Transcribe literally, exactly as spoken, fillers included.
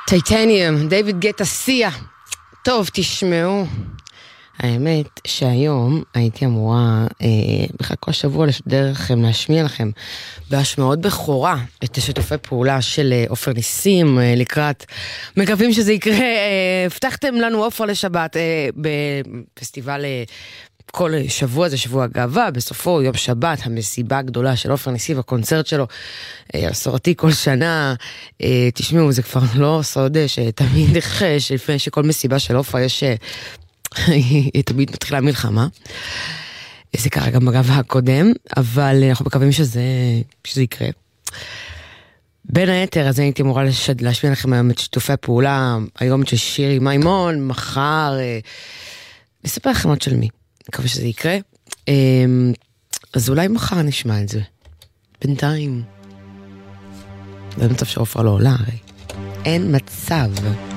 טייטניום, דיוויד גטה סיה. טוב, תשמעו. האמת שהיום הייתי אמורה אה, בכלל כל שבוע לשדר לכם, להשמיע לכם בהשמעות בכורה את שיתופי פעולה של אה, עופר ניסים אה, לקראת, מקווים שזה יקרה, אה, הבטחתם לנו עופר לשבת אה, בפסטיבל אה, כל שבוע, זה שבוע הגאווה, בסופו יום שבת, המסיבה הגדולה של עופר ניסים, הקונצרט שלו, אה, הסורתי כל שנה, אה, תשמעו, זה כבר לא סוד שתמיד חש, לפני שכל מסיבה של עופר יש... אה, היא תמיד מתחילה מלחמה. זה קרה גם בגאווה הקודם, אבל אנחנו מקווים שזה, שזה יקרה. בין היתר, אז הייתי אמורה להשמיע לכם היום את שיתופי הפעולה, היום את שירי מימון, מחר, נספר לכם עוד של מי. מקווה שזה יקרה. אז אולי מחר נשמע את זה. בינתיים. זה מצב שעופרה לא עולה, הרי. אין מצב.